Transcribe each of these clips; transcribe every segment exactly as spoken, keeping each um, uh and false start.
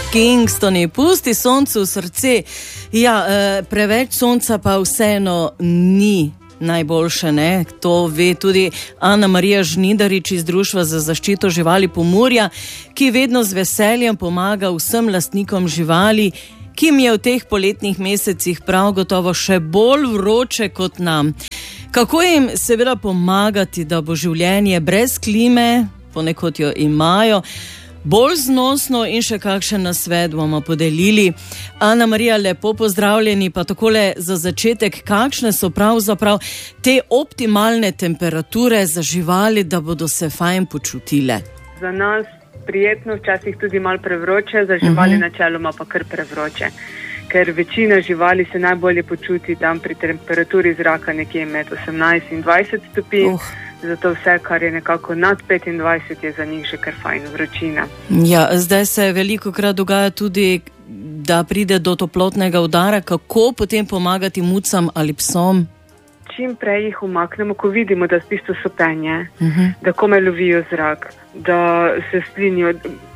Kingstoni, pusti soncu v srce. Ja, eh, preveč sonca pa vseeno ni najboljše, ne? To ve tudi Ana Marija Žnidarič iz Društva za zaščito živali Pomurja, ki vedno z veseljem pomaga vsem lastnikom živali, ki jim je v teh poletnih mesecih prav gotovo še bolj vroče kot nam. Kako jim seveda pomagati, da bo življenje brez klime, ponekod jo imajo, bolj znosno, in še kakšen nasvet bomo podelili. Ana Marija, lepo pozdravljeni, pa takole za začetek, kakšne so pravzaprav te optimalne temperature za živali, da bodo se fajn počutile? Za nas prijetno, včasih tudi malo prevroče, za živali uh-huh. načeloma pa kar prevroče. Ker večina živali se najbolje počuti tam pri temperaturi zraka nekje med osemnajst in dvajset stopinj. Uh. Zato vse, kar je nekako nad petindvajset, je za njih že kar fajn vročina. Ja, zdaj se veliko krat dogaja tudi, da pride do toplotnega udara. Kako potem pomagati mucam ali psom? Čim prej jih umaknemo, ko vidimo, da v bistvu so penje, uh-huh. da komaj lovijo zrak, da se splinijo,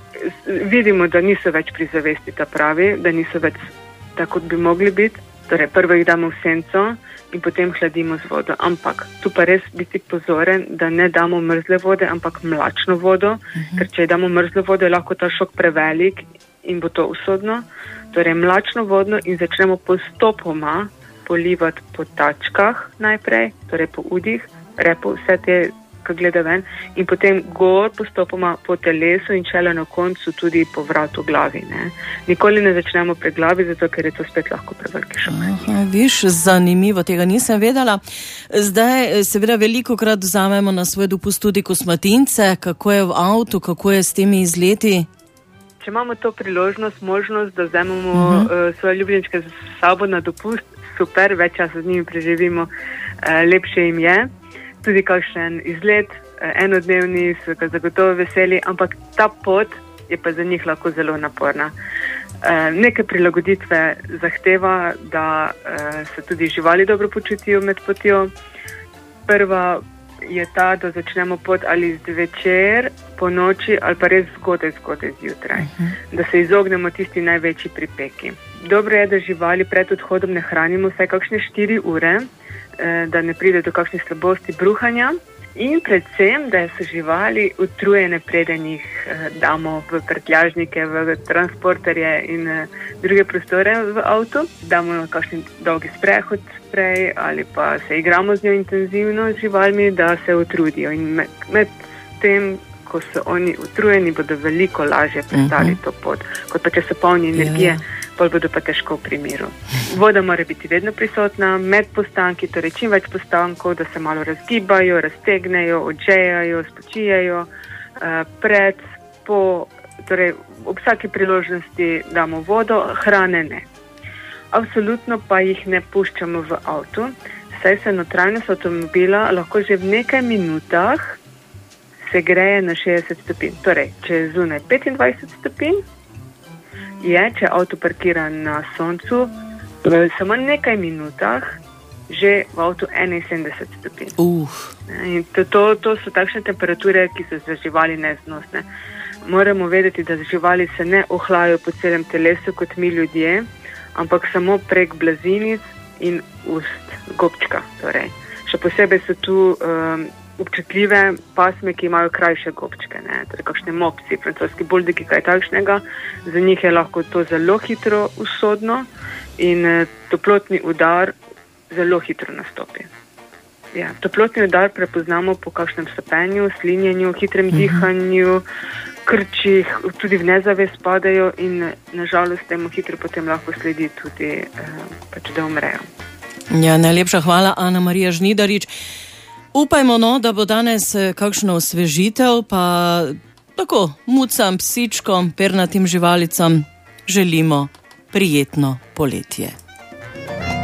vidimo, da niso več pri zavesti, ta pravi, da niso več tako, kot bi mogli biti. Torej, prvo jih damo v senco in potem hladimo z vodo. Ampak tu pa res biti pozoren, da ne damo mrzle vode, ampak mlačno vodo, uh-huh. ker če damo mrzlo vodo, je lahko ta šok prevelik in bo to usodno. Torej, mlačno vodo in začnemo postopoma polivati po tačkah najprej, torej po udih, repu, vse te, ki gleda ven, in potem gor postopoma po telesu in šele na koncu tudi po vratu glavi. Ne. Nikoli ne začnemo pri glavi, zato ker je to spet lahko preveliki šok. Aha, viš, zanimivo, tega nisem vedela. Zdaj seveda veliko krat vzamemo na svoj dopust tudi kosmatince. Kako je v avtu, kako je s temi izleti? Če imamo to priložnost, možnost, da vzamemo uh-huh. uh, svoje ljubljenčke z sabo na dopust, super, več časa z njimi preživimo, uh, lepše jim je. Tudi kakšen izlet, enodnevni, so ga zagotovo veseli, ampak ta pot je pa za njih lahko zelo naporna. E, neke prilagoditve zahteva, da e, se tudi živali dobro počutijo med potjo. Prva je ta, da začnemo pot ali zvečer, po noči ali pa res zgodaj, zgodaj zjutraj. Uh-huh. Da se izognemo tisti največji pripeki. Dobro je, da živali pred odhodom ne hranimo vsaj kakšne štiri ure, da ne pride do kakšnih slabosti, bruhanja, in predvsem, da so živali utrujene, preden jih damo v prtljažnike, v transporterje in druge prostore v avtu. Damo na kakšen dolgi sprehod prej ali pa se igramo z njo intenzivno z živalmi, da se utrudijo. In med, med tem, ko so oni utrujeni, bodo veliko lažje prestali uh-huh. to pot, kot pa če so polni energije. Yeah. Pol bodo pa težko v primeru. Voda mora biti vedno prisotna, med postanki, torej čim več postankov, da se malo razgibajo, raztegnejo, odžejajo, spočijajo, pred, po, torej ob vsaki priložnosti damo vodo, hrane ne. Absolutno pa jih ne puščamo v avtu, saj se notranjost avtomobila lahko že v nekaj minutah se greje na šestdeset stopinj. Torej, če je zunaj petindvajset stopinj, je, če avto parkira na soncu, v samo nekaj minutah že v avtu enainsedemdeset stopinj. Uh. In to, to, to so takšne temperature, ki so za živali neznosne. Moramo vedeti, da živali se ne ohlajajo po celem telesu kot mi ljudje, ampak samo prek blazinic in ust, gobčka. Torej. Še posebej so tu um, občutljive pasme, ki imajo krajše gobčke, ne, torej kakšne mopsi, francoski buldigi, kaj takšnega. Za njih je lahko to zelo hitro usodno in eh, toplotni udar zelo hitro nastopi. Ja, toplotni udar prepoznamo po kakšnem sapenju, slinjenju, hitrem uh-huh. dihanju, krčih, tudi v nezavest padajo in nažalost temu hitro potem lahko sledi tudi, eh, pač da umrejo. Ja, najlepša hvala, Ana Marija Žnidarič. Upajmo, no, da bo danes kakšno osvežitev, pa tako mucam, psičkom, pernatim živalicam želimo prijetno poletje.